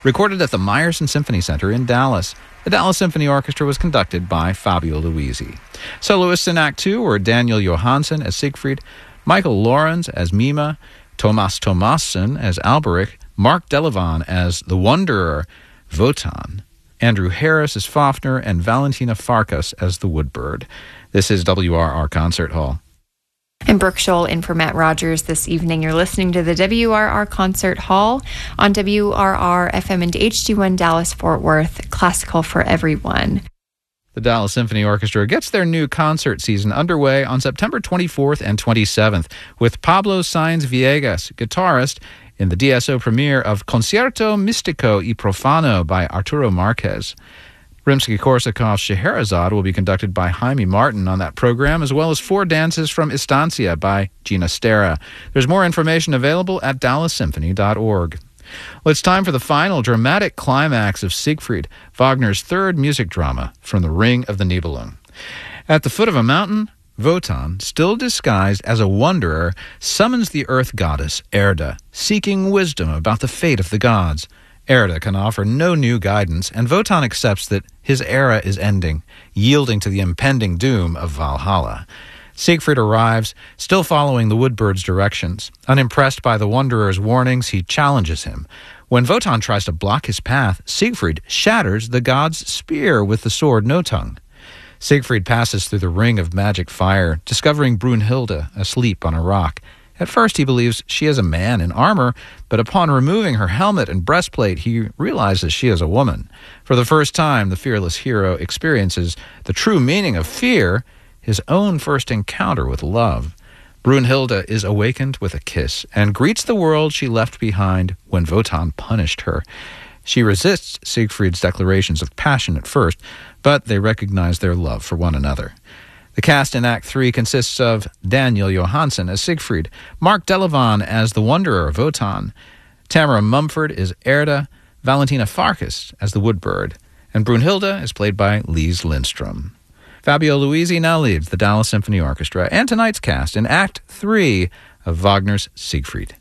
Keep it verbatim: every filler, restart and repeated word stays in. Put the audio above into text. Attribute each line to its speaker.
Speaker 1: Recorded at the Meyerson Symphony Center in Dallas. The Dallas Symphony Orchestra was conducted by Fabio Luisi. Soloists in Act Two were Daniel Johansson as Siegfried, Michael Lorenz as Mima, Thomas Thomasson as Alberich, Mark Delavan as the Wanderer, Wotan, Andrew Harris as Fafner, and Valentina Farkas as the Woodbird. This is W R R Concert Hall.
Speaker 2: I'm Brooke Scholl in for Matt Rogers this evening. You're listening to the W R R Concert Hall on W R R F M and H D one Dallas-Fort Worth, classical for everyone.
Speaker 1: The Dallas Symphony Orchestra gets their new concert season underway on September twenty-fourth and twenty-seventh with Pablo Sainz Villegas, guitarist, in the D S O premiere of Concierto Mistico y Profano by Arturo Marquez. Rimsky-Korsakov's Scheherazade will be conducted by Jaime Martin on that program, as well as four dances from Estancia by Gina Stera. There's more information available at dallas symphony dot org. Well, it's time for the final dramatic climax of Siegfried, Wagner's third music drama from the Ring of the Nibelung. At the foot of a mountain, Wotan, still disguised as a wanderer, summons the earth goddess Erda, seeking wisdom about the fate of the gods. Erda can offer no new guidance, and Wotan accepts that his era is ending, yielding to the impending doom of Valhalla. Siegfried arrives, still following the Woodbird's directions. Unimpressed by the Wanderer's warnings, he challenges him. When Wotan tries to block his path, Siegfried shatters the god's spear with the sword Notung. Siegfried passes through the ring of magic fire, discovering Brunhilde asleep on a rock. At first he believes she is a man in armor, but upon removing her helmet and breastplate, he realizes she is a woman. For the first time, the fearless hero experiences the true meaning of fear, his own first encounter with love. Brunhilde is awakened with a kiss and greets the world she left behind when Wotan punished her. She resists Siegfried's declarations of passion at first, but they recognize their love for one another. The cast in Act Three consists of Daniel Johansson as Siegfried, Mark Delavan as the Wanderer Wotan, Tamara Mumford is Erda, Valentina Farkas as the Woodbird, and Brunhilde is played by Lise Lindstrom. Fabio Luisi now leads the Dallas Symphony Orchestra and tonight's cast in Act Three of Wagner's Siegfried.